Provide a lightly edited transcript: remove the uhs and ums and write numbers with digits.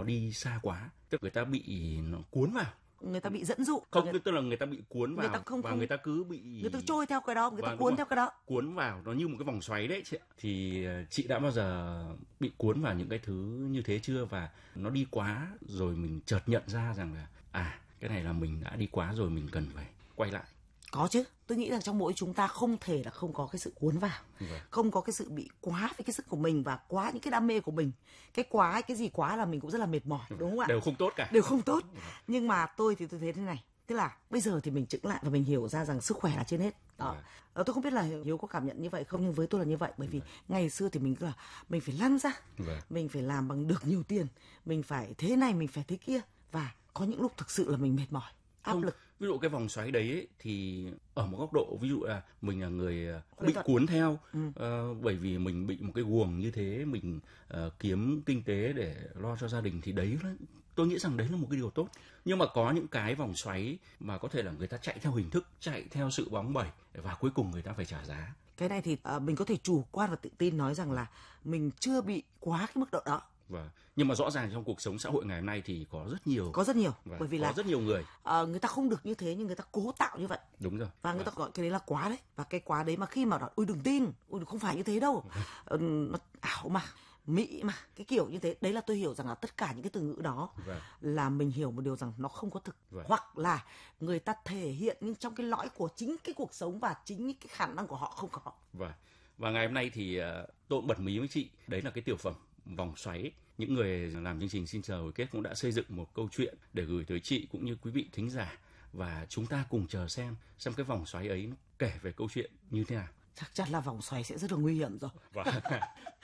đi xa quá, tức người ta bị nó cuốn vào, người ta bị dẫn dụ. Không, tức là người ta bị cuốn vào, người ta cứ bị, người ta trôi theo cái đó, người ta cuốn theo cái đó, cuốn vào, nó như một cái vòng xoáy đấy chị ạ. Thì chị đã bao giờ bị cuốn vào những cái thứ như thế chưa, và nó đi quá rồi mình chợt nhận ra rằng là cái này là mình đã đi quá rồi, mình cần phải quay lại? Có chứ, tôi nghĩ rằng trong mỗi chúng ta không thể là không có cái sự cuốn vào, không có cái sự bị quá với cái sức của mình và quá những cái đam mê của mình. Cái gì quá là mình cũng rất là mệt mỏi, đúng không ạ? Đều không tốt cả. Đều không tốt. Nhưng mà tôi thì tôi thấy thế này, tức là bây giờ thì mình chững lại và mình hiểu ra rằng sức khỏe là trên hết. Đó. Tôi không biết là Hiếu có cảm nhận như vậy không, nhưng với tôi là như vậy, bởi vì ngày xưa thì mình cứ là mình phải lăn ra, mình phải làm bằng được nhiều tiền, mình phải thế này, mình phải thế kia, và có những lúc thực sự là mình mệt mỏi, áp lực. Ví dụ cái vòng xoáy đấy ấy, thì ở một góc độ ví dụ là mình là người bị cuốn theo, bởi vì mình bị một cái guồng như thế, mình kiếm kinh tế để lo cho gia đình, thì đấy là, tôi nghĩ rằng đấy là một cái điều tốt. Nhưng mà có những cái vòng xoáy mà có thể là người ta chạy theo hình thức, chạy theo sự bóng bẩy, và cuối cùng người ta phải trả giá. Cái này thì mình có thể chủ quan và tự tin nói rằng là mình chưa bị quá cái mức độ đó. Nhưng mà rõ ràng trong cuộc sống xã hội ngày hôm nay thì có rất nhiều, bởi vì là rất nhiều người người ta không được như thế nhưng người ta cố tạo như vậy. Đúng rồi. Và người ta gọi cái đấy là quá đấy. Và cái quá đấy mà khi mà nói ôi đừng tin, ôi không phải như thế đâu, nó ảo mà, mỹ mà, cái kiểu như thế, đấy là tôi hiểu rằng là tất cả những cái từ ngữ đó là mình hiểu một điều rằng nó không có thực, hoặc là người ta thể hiện nhưng trong cái lõi của chính cái cuộc sống và chính những cái khả năng của họ không có. Và ngày hôm nay thì tôi bật mí với chị, đấy là cái tiểu phẩm Vòng Xoáy. Những người làm chương trình Xin Chào Hồi Kết cũng đã xây dựng một câu chuyện để gửi tới chị cũng như quý vị thính giả, và chúng ta cùng chờ xem cái vòng xoáy ấy nó kể về câu chuyện như thế nào. Chắc chắn là vòng xoáy sẽ rất là nguy hiểm rồi.